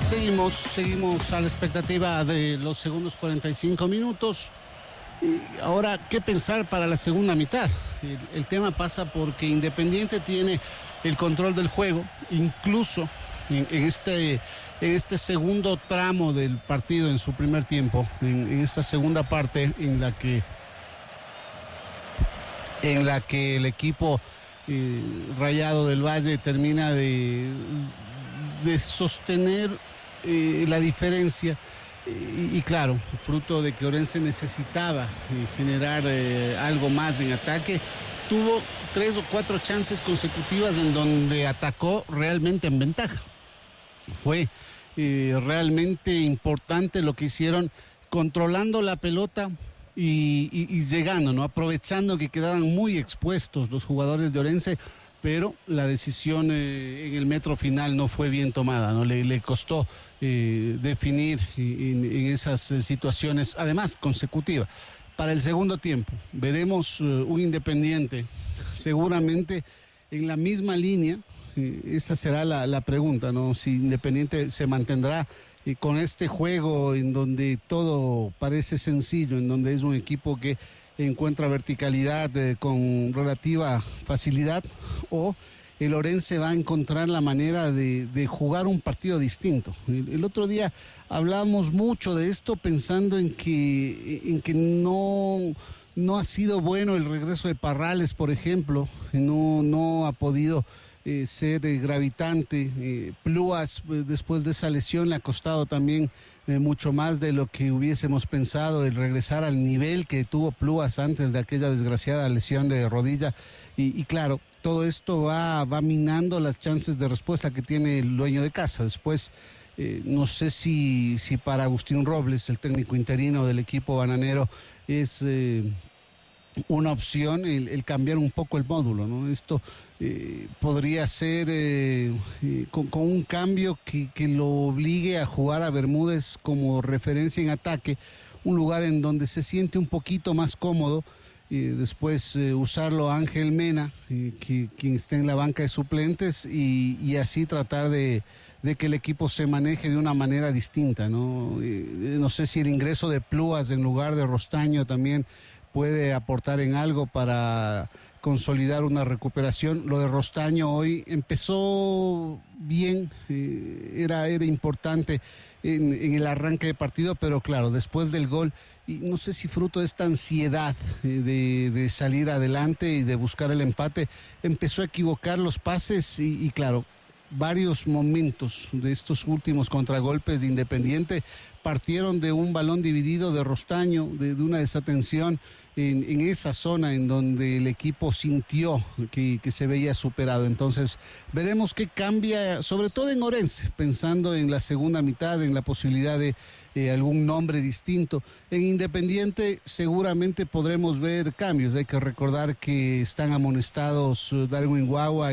Seguimos a la expectativa de los segundos 45 minutos. Y ahora, ¿qué pensar para la segunda mitad? El tema pasa porque Independiente tiene el control del juego, incluso en este segundo tramo del partido, en su primer tiempo, en esta segunda parte en la que el equipo Rayado del Valle termina de sostener la diferencia y claro, fruto de que Orense necesitaba generar algo más en ataque, tuvo 3 o 4 chances consecutivas en donde atacó realmente en ventaja. Fue realmente importante lo que hicieron controlando la pelota y llegando, ¿no? Aprovechando que quedaban muy expuestos los jugadores de Orense, pero la decisión en el metro final no fue bien tomada, ¿no? Le costó definir en esas situaciones, además consecutivas. Para el segundo tiempo veremos un Independiente seguramente en la misma línea. Esa será la pregunta, ¿no? Si Independiente se mantendrá con este juego en donde todo parece sencillo, en donde es un equipo que encuentra verticalidad con relativa facilidad, o el Orense va a encontrar la manera de jugar un partido distinto. El otro día hablábamos mucho de esto pensando en que no ha sido bueno el regreso de Parrales, por ejemplo, no ha podido ser gravitante. Pluas, después de esa lesión, le ha costado también mucho más de lo que hubiésemos pensado el regresar al nivel que tuvo Pluas antes de aquella desgraciada lesión de rodilla. Y claro, todo esto va minando las chances de respuesta que tiene el dueño de casa. Después, no sé si para Agustín Robles, el técnico interino del equipo bananero, es una opción el cambiar un poco el módulo, ¿no? Esto podría ser con un cambio que lo obligue a jugar a Bermúdez como referencia en ataque, un lugar en donde se siente un poquito más cómodo. Después usarlo a Ángel Mena, quien esté en la banca de suplentes, y así tratar de que el equipo se maneje de una manera distinta, ¿no? No sé si el ingreso de Pluas en lugar de Rostaño también puede aportar en algo para consolidar una recuperación. Lo de Rostaño hoy empezó bien, era importante en el arranque de partido, pero claro, después del gol, y no sé si fruto de esta ansiedad de salir adelante y de buscar el empate, empezó a equivocar los pases y claro, varios momentos de estos últimos contragolpes de Independiente partieron de un balón dividido de Rostaño, de una desatención en esa zona en donde el equipo sintió que se veía superado. Entonces veremos qué cambia, sobre todo en Orense, pensando en la segunda mitad, en la posibilidad de algún nombre distinto. En Independiente seguramente podremos ver cambios. Hay que recordar que están amonestados Darwin Guagua